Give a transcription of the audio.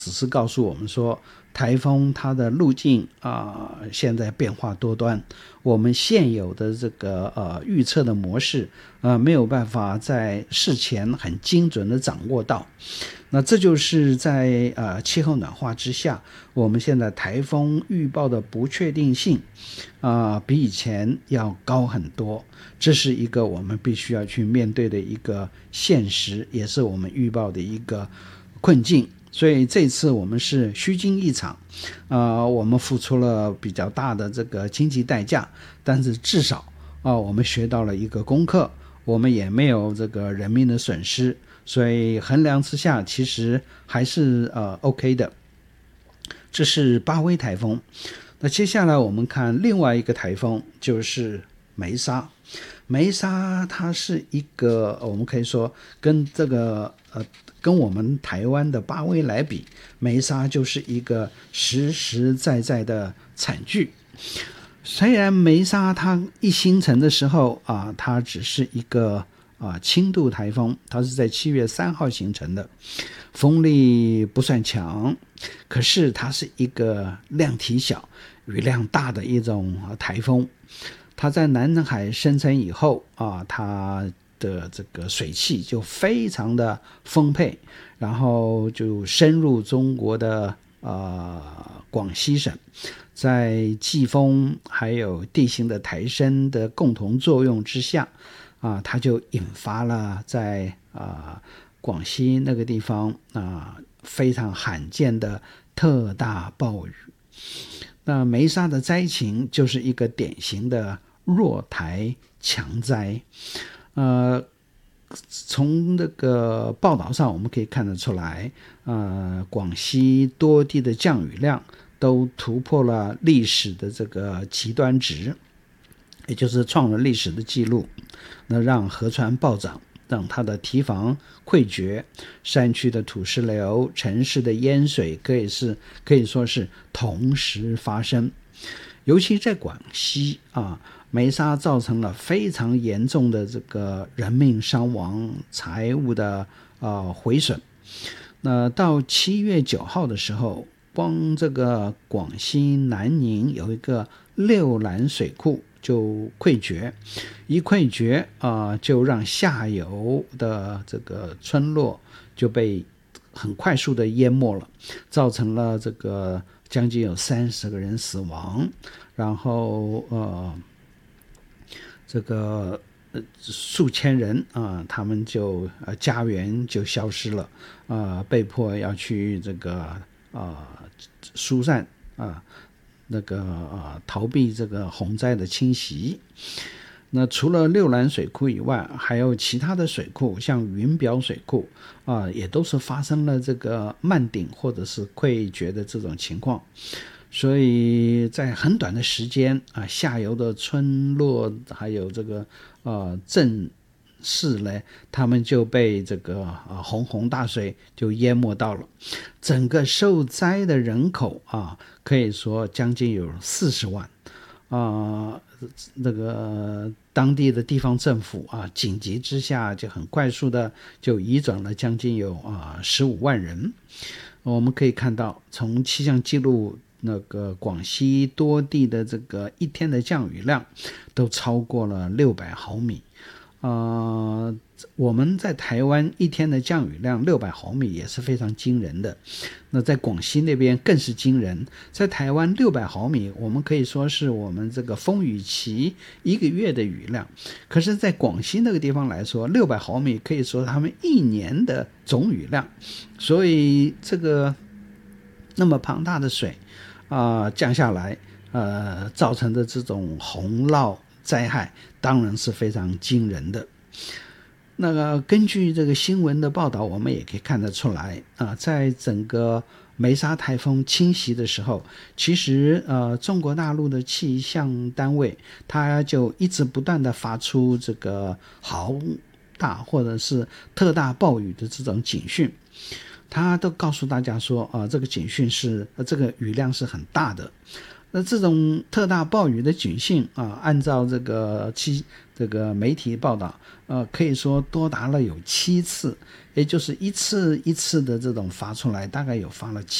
只是告诉我们说，台风它的路径现在变化多端，我们现有的这个预测的模式没有办法在事前很精准的掌握到。那这就是在气候暖化之下，我们现在台风预报的不确定性比以前要高很多，这是一个我们必须要去面对的一个现实，也是我们预报的一个困境。所以这次我们是虚惊一场，我们付出了比较大的这个经济代价，但是至少我们学到了一个功课，我们也没有这个人命的损失，所以衡量之下其实还是OK 的。这是巴威台风。那接下来我们看另外一个台风，就是梅沙。梅沙它是一个我们可以说跟这个跟我们台湾的巴威来比，梅沙就是一个实实在在的惨剧。虽然梅沙它一形成的时候它只是一个轻度台风，它是在7月3号形成的，风力不算强，可是它是一个量体小、雨量大的一种台风。它在南海生成以后它的这个水汽就非常的丰沛，然后就深入中国的广西省，在季风还有地形的抬升的共同作用之下它就引发了在广西那个地方非常罕见的特大暴雨。那梅沙的灾情就是一个典型的弱台强灾。从那个报道上我们可以看得出来，广西多地的降雨量都突破了历史的这个极端值，也就是创了历史的记录。那让河川暴涨，让它的堤防溃决，山区的土石流，城市的淹水可以说是同时发生。尤其在广西梅沙造成了非常严重的这个人命伤亡、财物的毁损。那到7月9号的时候，光这个广西南宁有一个六兰水库就溃决，一溃决就让下游的这个村落就被很快速的淹没了，造成了这个将近有30个人死亡，然后这个数千人他们就家园就消失了，被迫要去这个疏散逃避这个洪灾的侵袭。那除了六兰水库以外，还有其他的水库，像云表水库也都是发生了这个漫顶或者是溃决的这种情况。所以在很短的时间下游的村落还有这个镇市呢，他们就被这个洪洪大水就淹没到了。整个受灾的人口可以说将近有40万那个当地的地方政府紧急之下就很快速的就移转了将近有15万人。我们可以看到，从气象记录那个广西多地的这个一天的降雨量都超过了600毫米。我们在台湾一天的降雨量600毫米也是非常惊人的，那在广西那边更是惊人。在台湾600毫米我们可以说是我们这个风雨期1个月的雨量，可是在广西那个地方来说，600毫米可以说他们1年的总雨量。所以这个那么庞大的水降下来造成的这种洪涝灾害当然是非常惊人的。那个根据这个新闻的报道，我们也可以看得出来在整个梅沙台风侵袭的时候，其实中国大陆的气象单位它就一直不断的发出这个豪大或者是特大暴雨的这种警讯，他都告诉大家说这个警讯是这个雨量是很大的。那这种特大暴雨的警讯按照这个这个媒体报道，可以说多达了有7次，也就是一次一次的这种发出来，大概有发了